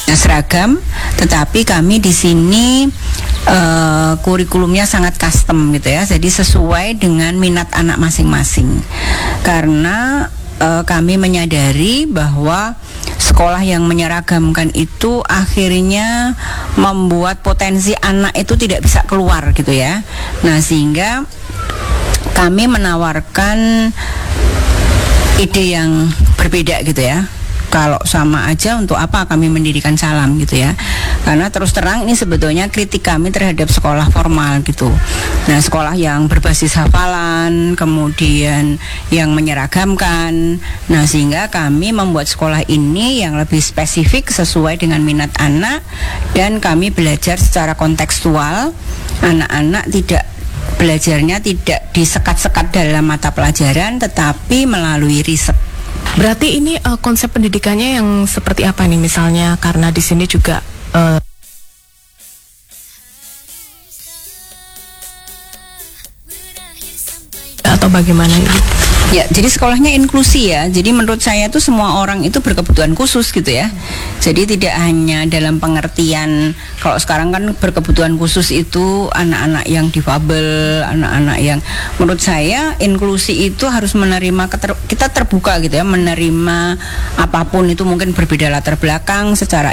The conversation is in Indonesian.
seragam, tetapi kami di sini kurikulumnya sangat custom gitu ya. Jadi sesuai dengan minat anak masing-masing. Karena kami menyadari bahwa sekolah yang menyeragamkan itu akhirnya membuat potensi anak itu tidak bisa keluar gitu ya. Nah, sehingga kami menawarkan ide yang berbeda gitu ya. Kalau sama aja untuk apa kami mendirikan Salam gitu ya. Karena terus terang ini sebetulnya kritik kami terhadap sekolah formal gitu. Nah, sekolah yang berbasis hafalan, kemudian yang menyeragamkan. Nah, sehingga kami membuat sekolah ini yang lebih spesifik sesuai dengan minat anak, dan kami belajar secara kontekstual. Anak-anak belajarnya tidak disekat-sekat dalam mata pelajaran, tetapi melalui riset. Berarti ini konsep pendidikannya yang seperti apa nih misalnya, karena di sini juga atau bagaimana ini? Ya, jadi sekolahnya inklusi ya. Jadi menurut saya itu semua orang itu berkebutuhan khusus gitu ya. Jadi tidak hanya dalam pengertian, kalau sekarang kan berkebutuhan khusus itu anak-anak yang difabel, anak-anak yang, menurut saya inklusi itu harus menerima, kita terbuka gitu ya, menerima apapun itu, mungkin berbeda latar belakang secara